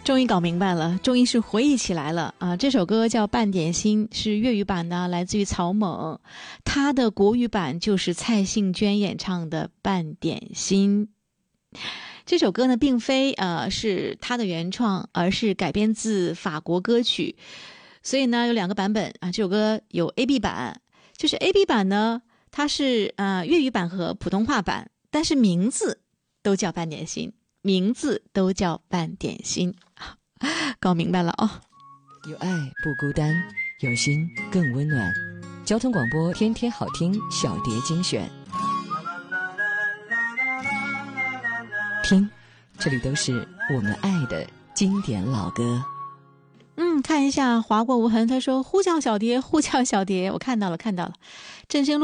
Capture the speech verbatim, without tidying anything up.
终于搞明白了，终于是回忆起来了啊！这首歌叫《半点心》，是粤语版的，来自于草蜢，它的国语版就是蔡幸娟演唱的《半点心》。这首歌呢，并非呃是它的原创，而是改编自法国歌曲，所以呢有两个版本啊。这首歌有 A B 版，就是 A B 版呢，它是呃粤语版和普通话版，但是名字都叫半点心。名字都叫半点心，搞明白了哦。 有爱不孤单，有心更温暖。交通广播天天好听小碟精选，听，这里都是我们爱的经典老歌。 嗯，看一下划过无痕，他说呼叫小蝶，呼叫小蝶，我看到了，看到了。振声